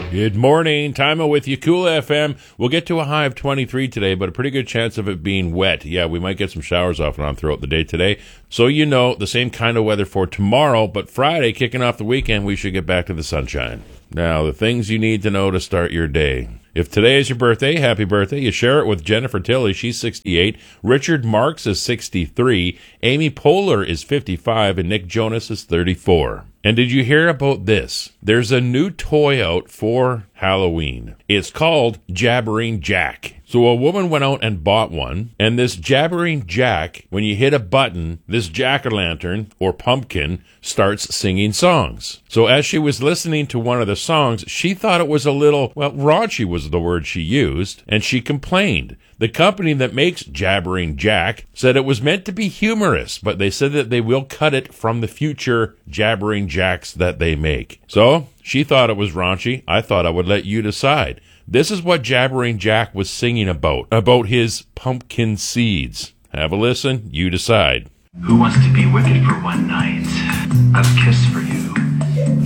Good morning. Time with you, Cool FM. We'll get to a high of 23 today, but a pretty good chance of it being wet. Yeah, we might get some showers off and on throughout the day today. So you know, the same kind of weather for tomorrow, but Friday, kicking off the weekend, we should get back to the sunshine. Now, the things you need to know to start your day. If today is your birthday, happy birthday. You share it with Jennifer Tilley. She's 68. Richard Marks is 63. Amy Poehler is 55. And Nick Jonas is 34. And did you hear about this? There's a new toy out for Halloween. It's called Jabbering Jack. So a woman went out and bought one, and this Jabbering Jack, when you hit a button, this jack-o'-lantern, or pumpkin, starts singing songs. So as she was listening to one of the songs, she thought it was a little, raunchy was the word she used, and she complained. The company that makes Jabbering Jack said it was meant to be humorous, but they said that they will cut it from the future Jabbering Jacks that they make. So she thought it was raunchy. I thought I would let you decide. This is what Jabbering Jack was singing about his pumpkin seeds. Have a listen, you decide. Who wants to be wicked for one night? A kiss for you.